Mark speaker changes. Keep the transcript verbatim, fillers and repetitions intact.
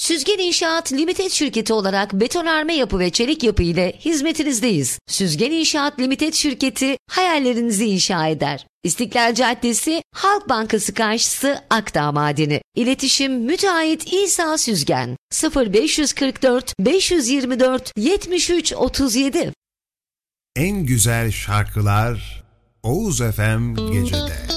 Speaker 1: Süzgen İnşaat Limited şirketi olarak betonarme yapı ve çelik yapı ile hizmetinizdeyiz. Süzgen İnşaat Limited şirketi hayallerinizi inşa eder. İstiklal Caddesi, Halk Bankası karşısı, Akdağ Madeni. İletişim Müteahhit İsa Süzgen sıfır beş kırk dört beş yirmi dört yetmiş üç otuz yedi.
Speaker 2: En güzel şarkılar Oğuz F M Gece'de.